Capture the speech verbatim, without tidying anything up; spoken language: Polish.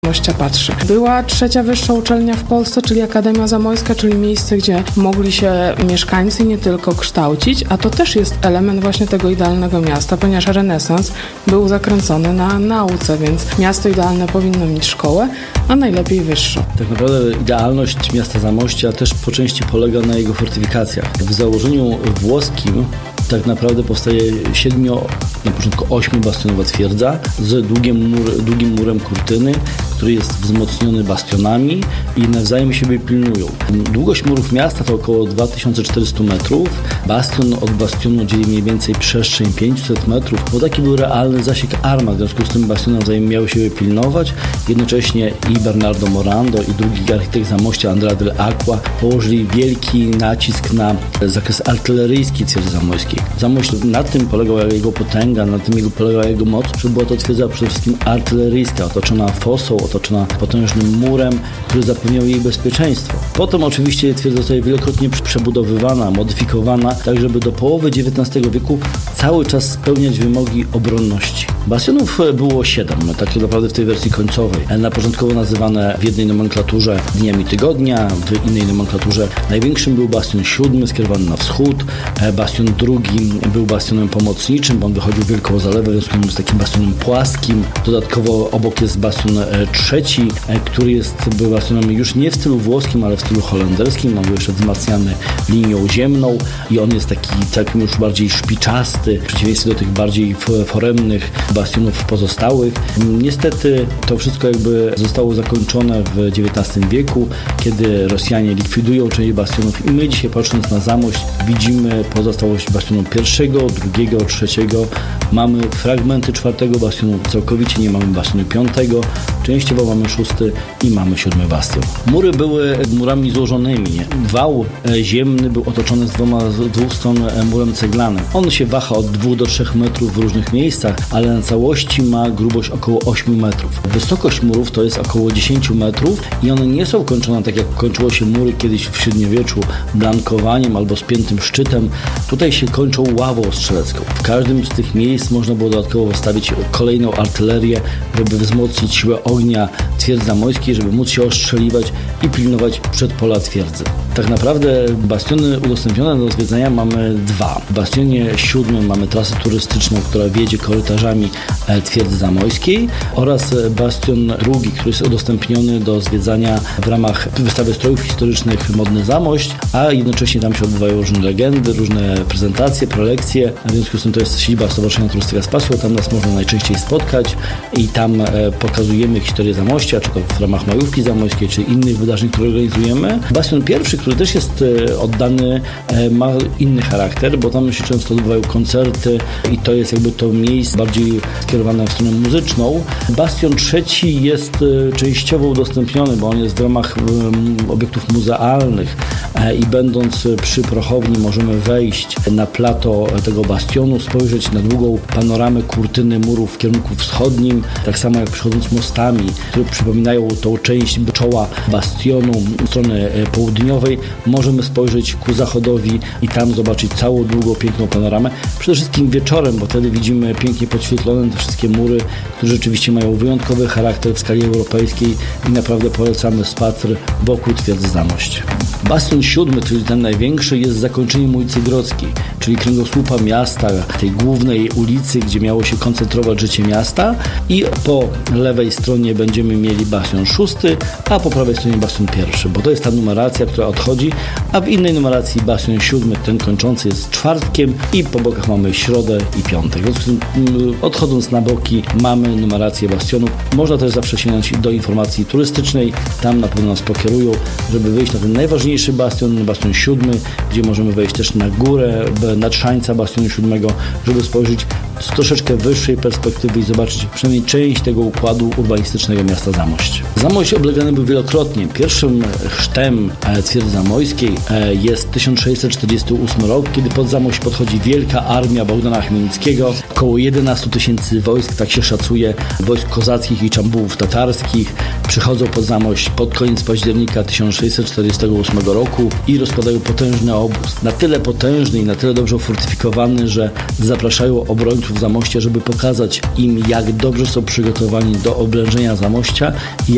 Zamościa patrzy. Była trzecia wyższa uczelnia w Polsce, czyli Akademia Zamojska, czyli miejsce, gdzie mogli się mieszkańcy nie tylko kształcić, a to też jest element właśnie tego idealnego miasta, ponieważ renesans był zakręcony na nauce, więc miasto idealne powinno mieć szkołę, a najlepiej wyższą. Tak naprawdę idealność miasta Zamościa też po części polega na jego fortyfikacjach. W założeniu włoskim tak naprawdę powstaje siedmiu, na początku ośmiu bastionowa twierdza z długim, mur, długim murem kurtyny, który jest wzmocniony bastionami i nawzajem siebie pilnują. Długość murów miasta to około dwa tysiące czterysta metrów. Bastion od bastionu dzieli mniej więcej przestrzeń pięćset metrów, bo taki był realny zasięg armat, w związku z tym bastiony nawzajem miały siebie pilnować. Jednocześnie i Bernardo Morando i drugi architekt Zamościa, Andrea del Acqua, położyli wielki nacisk na zakres artyleryjski twierdzy zamojskiej. Zamość, na tym polegała jego potęga, na tym jego polegała jego moc, że była to twierdza przede wszystkim artyleryjska, otoczona fosą, otoczona potężnym murem, który zapewniał jej bezpieczeństwo. Potem oczywiście twierdza zostaje wielokrotnie przebudowywana, modyfikowana, tak żeby do połowy dziewiętnastego wieku cały czas spełniać wymogi obronności. Bastionów było siedem, tak naprawdę w tej wersji końcowej. Na początkowo nazywane w jednej nomenklaturze dniami tygodnia, w innej nomenklaturze największym był bastion siódmy, skierowany na wschód. Bastion drugi był bastionem pomocniczym, bo on wychodził w wielką zalewę, w związku z tym jest takim bastionem płaskim. Dodatkowo obok jest bastion trzeci, który jest był bastionem już nie w stylu włoskim, ale w stylu holenderskim. On był jeszcze wzmacniany linią ziemną i on jest taki całkiem już bardziej szpiczasty, w przeciwieństwie do tych bardziej foremnych bastionów pozostałych. Niestety to wszystko jakby zostało zakończone w dziewiętnastym wieku, kiedy Rosjanie likwidują część bastionów i my dzisiaj, patrząc na Zamość, widzimy pozostałość bastionu pierwszego, drugiego, trzeciego. Mamy fragmenty czwartego bastionu, całkowicie nie mamy bastionu piątego, częściowo mamy szósty i mamy siódmy bastion. Mury były murami złożonymi. Wał ziemny był otoczony z dwoma, z dwóch stron murem ceglanym. On się waha od dwóch do trzech metrów w różnych miejscach, ale na całości ma grubość około ośmiu metrów. Wysokość murów to jest około dziesięć metrów i one nie są kończone tak jak kończyło się mury kiedyś w średniowieczu blankowaniem albo spiętym szczytem. Tutaj się kończą ławą strzelecką. W każdym z tych miejsc można było dodatkowo wstawić kolejną artylerię, żeby wzmocnić siłę ognia twierdzy zamojskiej, żeby móc się ostrzeliwać i pilnować przedpola twierdzy. Tak naprawdę bastiony udostępnione do zwiedzania mamy dwa. W bastionie siódmym mamy trasę turystyczną, która wiedzie korytarzami twierdzy zamojskiej, oraz bastion drugi, który jest udostępniony do zwiedzania w ramach wystawy strojów historycznych Modny Zamość, a jednocześnie tam się odbywają różne legendy, różne prezentacje, prelekcje. W związku z tym to jest siedziba Stowarzyszenia Turystyka Spasło, tam nas można najczęściej spotkać i tam pokazujemy historię Zamościa, czy to w ramach majówki zamojskiej, czy innych wydarzeń, które organizujemy. Bastion pierwszy, który też jest oddany, ma inny charakter, bo tam się często odbywają koncerty i to jest jakby to miejsce bardziej skierowane w stronę muzyczną. Bastion trzeci jest częściowo udostępniony, bo on jest w ramach obiektów muzealnych i będąc przy prochowni możemy wejść na plato tego bastionu, spojrzeć na długą panoramę kurtyny murów w kierunku wschodnim, tak samo jak przechodząc mostami, które przypominają tą część czoła bastionu strony południowej, możemy spojrzeć ku zachodowi i tam zobaczyć całą długą, piękną panoramę. Przede wszystkim wieczorem, bo wtedy widzimy pięknie podświetlone te wszystkie mury, które rzeczywiście mają wyjątkowy charakter w skali europejskiej i naprawdę polecamy spacer wokół twierdzy Zamość. Bastion siódmy, czyli ten największy, jest zakończeniem ulicy Grodzkiej, czyli kręgosłupa miasta, tej głównej ulicy, gdzie miało się koncentrować życie miasta, i po lewej stronie będziemy mieli bastion szósty, a po prawej stronie bastion pierwszy, bo to jest ta numeracja, która odchodzi, a w innej numeracji bastion siódmy, ten kończący, jest czwartkiem i po bokach mamy środę i piątek. Odchodząc na boki mamy numerację bastionów. Można też zawsze sięgnąć do informacji turystycznej, tam na pewno nas pokierują, żeby wyjść na ten najważniejszy bastion, bastion siódmy, gdzie możemy wejść też na górę nadszańca bastionu siódmego, żeby spojrzeć z troszeczkę wyższej perspektywy i zobaczyć przynajmniej część tego układu urbanistycznego miasta Zamość. Zamość oblegany był wielokrotnie. Pierwszym chrztem twierdzy zamojskiej jest tysiąc sześćset czterdziesty ósmy rok, kiedy pod Zamość podchodzi wielka armia Bogdana Chmielnickiego. Około jedenaście tysięcy wojsk, tak się szacuje, wojsk kozackich i czambułów tatarskich przychodzą pod Zamość pod koniec października tysiąc sześćset czterdziestego ósmego roku i rozkładają potężny obóz. Na tyle potężny i na tyle dobrze ufortyfikowany, że zapraszają obrońców Zamościa, żeby pokazać im, jak dobrze są przygotowani do oblężenia Zamościa i